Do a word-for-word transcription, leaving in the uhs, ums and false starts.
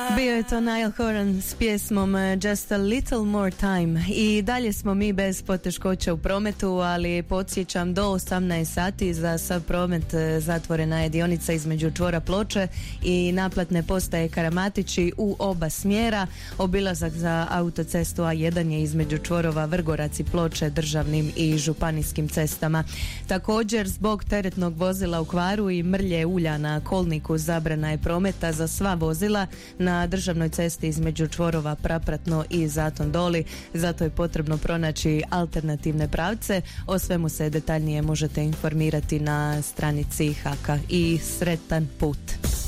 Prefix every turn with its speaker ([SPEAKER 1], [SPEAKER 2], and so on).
[SPEAKER 1] Bio je to Niall Horan s pjesmom Just a Little More Time. I dalje smo mi bez poteškoća u prometu, ali podsjećam, do osamnaest sati za sav promet zatvorena je dionica između čvora Ploče i naplatne postaje Karamatići u oba smjera. Obilazak za autocestu A jedan je između čvorova Vrgorac i Ploče državnim i županijskim cestama. Također, zbog teretnog vozila u kvaru i mrlje ulja na kolniku zabrana je prometa za sva vozila na državnoj cesti između čvorova Prapratno i Zaton Doli, zato je potrebno pronaći alternativne pravce. O svemu se detaljnije možete informirati na stranici H A K-a i sretan put.